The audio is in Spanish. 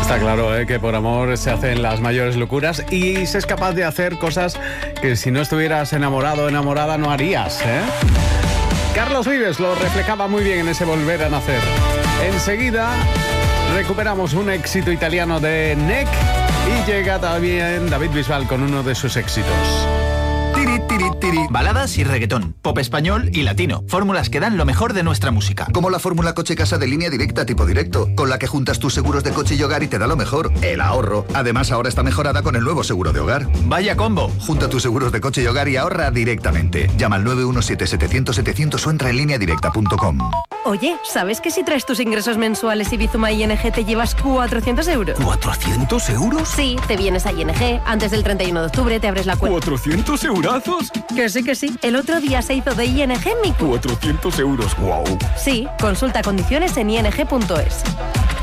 Está claro, que por amor se hacen las mayores locuras y se es capaz de hacer cosas que si no estuvieras enamorado o enamorada no harías, Carlos Vives lo reflejaba muy bien en ese Volver a nacer. Enseguida recuperamos un éxito italiano de NEC y llega también David Bisbal con uno de sus éxitos. Tiri, tiri, tiri. Baladas y reggaetón, pop español y latino. Fórmulas que dan lo mejor de nuestra música. Como la fórmula coche-casa de Línea Directa tipo directo, con la que juntas tus seguros de coche y hogar y te da lo mejor, el ahorro. Además, ahora está mejorada con el nuevo seguro de hogar. ¡Vaya combo! Junta tus seguros de coche y hogar y ahorra directamente. Llama al 917-700-700 o entra en lineadirecta.com. Oye, ¿sabes que si traes tus ingresos mensuales y Bizuma ING te llevas 400 euros? ¿400 euros? Sí, te vienes a ING, antes del 31 de octubre te abres la cuenta. ¿400 eurazos? Que sí. El otro día se hizo de ING mi cuenta. 400 euros, wow. Sí, consulta condiciones en ing.es.